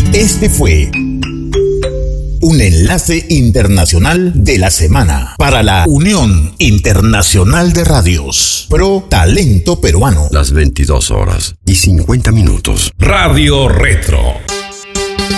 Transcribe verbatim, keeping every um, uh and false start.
Este fue un enlace internacional de la semana para la Unión Internacional de Radios Pro Talento Peruano. Las veintidós horas y cincuenta minutos. Radio Retro.